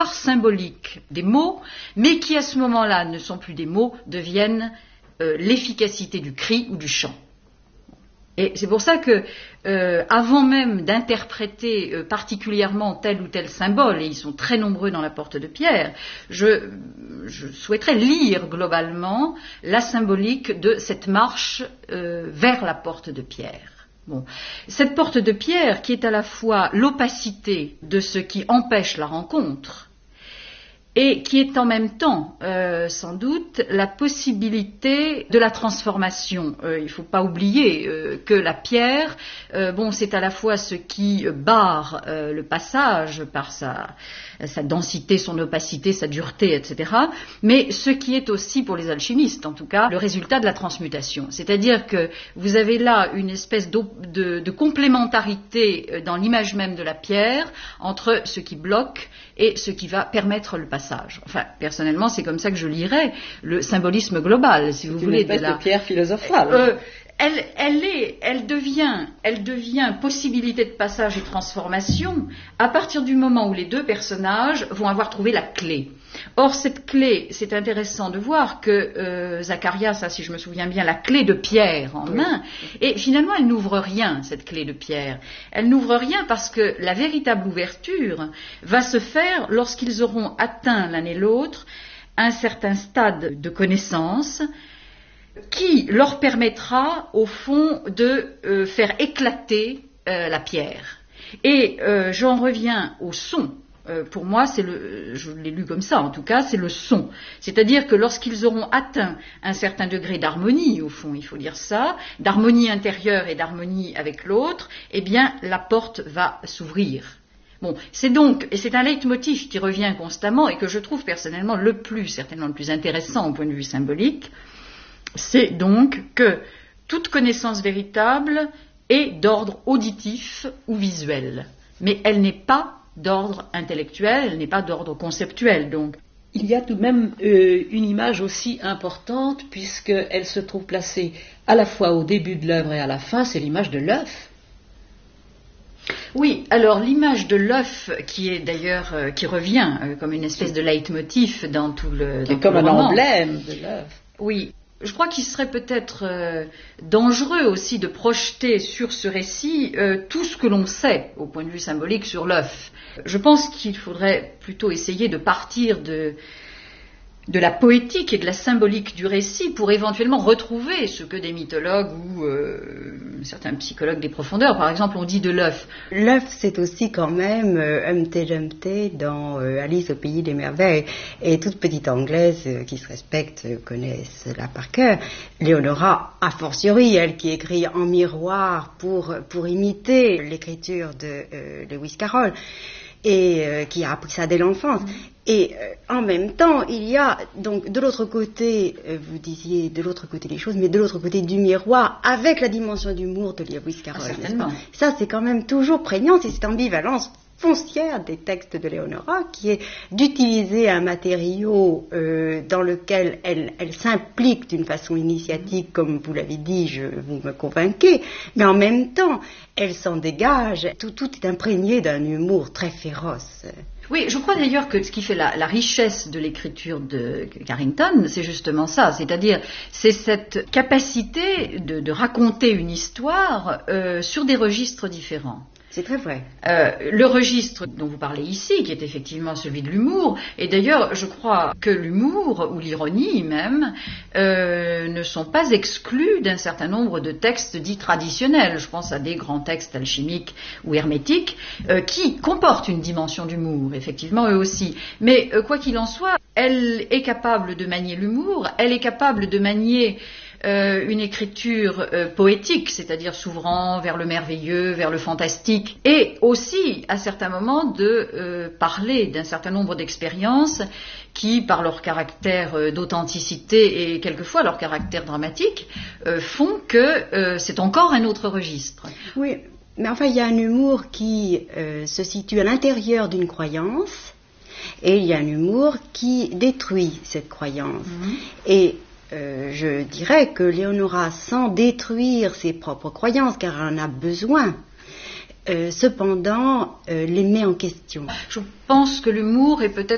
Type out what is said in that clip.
symbolique des mots, mais qui à ce moment-là ne sont plus des mots, deviennent l'efficacité du cri ou du chant. Et c'est pour ça que, avant même d'interpréter particulièrement tel ou tel symbole, et ils sont très nombreux dans la porte de pierre, je souhaiterais lire globalement la symbolique de cette marche vers la porte de pierre. Bon. Cette porte de pierre qui est à la fois l'opacité de ce qui empêche la rencontre, et qui est en même temps, sans doute, la possibilité de la transformation. Il ne faut pas oublier que la pierre, c'est à la fois ce qui barre le passage par sa densité, son opacité, sa dureté, etc., mais ce qui est aussi, pour les alchimistes en tout cas, le résultat de la transmutation. C'est-à-dire que vous avez là une espèce de complémentarité dans l'image même de la pierre entre ce qui bloque et ce qui va permettre le passage. Enfin, personnellement, c'est comme ça que je lirais le symbolisme global, si vous voulez. Une espèce de pierre philosophale. Elle devient possibilité de passage et transformation à partir du moment où les deux personnages vont avoir trouvé la clé. Or, cette clé, c'est intéressant de voir que Zacharias a, si je me souviens bien, la clé de pierre en main, et finalement, elle n'ouvre rien, cette clé de pierre. Elle n'ouvre rien parce que la véritable ouverture va se faire lorsqu'ils auront atteint l'un et l'autre un certain stade de connaissance qui leur permettra, au fond, de faire éclater la pierre. Et j'en reviens au son. Pour moi, je l'ai lu comme ça en tout cas, c'est le son. C'est-à-dire que lorsqu'ils auront atteint un certain degré d'harmonie, au fond, il faut dire ça, d'harmonie intérieure et d'harmonie avec l'autre, eh bien, la porte va s'ouvrir. Bon, c'est un leitmotiv qui revient constamment et que je trouve personnellement certainement le plus intéressant au point de vue symbolique. C'est donc que toute connaissance véritable est d'ordre auditif ou visuel, mais elle n'est pas d'ordre intellectuel, elle n'est pas d'ordre conceptuel. Donc, il y a tout de même une image aussi importante puisqu'elle se trouve placée à la fois au début de l'œuvre et à la fin, c'est l'image de l'œuf. Oui, alors l'image de l'œuf qui est d'ailleurs qui revient comme une espèce de leitmotiv dans tout le roman. Comme un emblème de l'œuf. Oui. Je crois qu'il serait peut-être dangereux aussi de projeter sur ce récit tout ce que l'on sait au point de vue symbolique sur l'œuf. Je pense qu'il faudrait plutôt essayer de partir de la poétique et de la symbolique du récit pour éventuellement retrouver ce que des mythologues ou certains psychologues des profondeurs, par exemple, ont dit de l'œuf. L'œuf, c'est aussi quand même Humpty Dumpty dans Alice au pays des merveilles. Et toute petite anglaise qui se respecte connaît cela par cœur. Léonora, a fortiori, elle qui écrit en miroir pour imiter l'écriture de Lewis Carroll et qui a appris ça dès l'enfance. Et en même temps, il y a donc de l'autre côté, vous disiez de l'autre côté des choses, mais de l'autre côté du miroir, avec la dimension d'humour de Lewis Carroll. Certainement. Ça, c'est quand même toujours prégnant, c'est cette ambivalence foncière des textes de Léonora, qui est d'utiliser un matériau dans lequel elle s'implique d'une façon initiatique, comme vous l'avez dit, vous me convainquez, mais en même temps, elle s'en dégage, tout est imprégné d'un humour très féroce. Oui, je crois d'ailleurs que ce qui fait la richesse de l'écriture de Carrington, c'est justement ça, c'est-à-dire c'est cette capacité de raconter une histoire sur des registres différents. C'est très vrai. Le registre dont vous parlez ici, qui est effectivement celui de l'humour, et d'ailleurs je crois que l'humour, ou l'ironie même, ne sont pas exclus d'un certain nombre de textes dits traditionnels. Je pense à des grands textes alchimiques ou hermétiques qui comportent une dimension d'humour, effectivement eux aussi. Mais quoi qu'il en soit, elle est capable de manier l'humour, elle est capable de manier une écriture poétique, c'est-à-dire s'ouvrant vers le merveilleux, vers le fantastique, et aussi, à certains moments, de parler d'un certain nombre d'expériences qui, par leur caractère d'authenticité et quelquefois leur caractère dramatique, font que c'est encore un autre registre. Oui, mais enfin, il y a un humour qui se situe à l'intérieur d'une croyance, et il y a un humour qui détruit cette croyance. Et je dirais que Léonora, sans détruire ses propres croyances, car elle en a besoin, cependant les met en question. Je pense que l'humour est peut-être